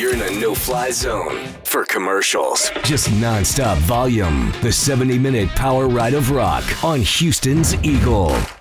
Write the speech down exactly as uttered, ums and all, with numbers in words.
you're in a no-fly zone for commercials. Just non-stop volume. The seventy-minute power ride of rock on Houston's Eagle.